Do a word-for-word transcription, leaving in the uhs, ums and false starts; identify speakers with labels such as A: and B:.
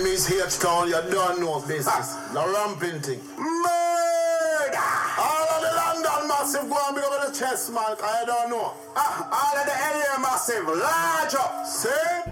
A: name is H-Town, you don't know business. The ramping thing. Murder! All of the London massive go and big up the chest, man, I don't know.
B: Ah, all of the area massive, large up.
A: See?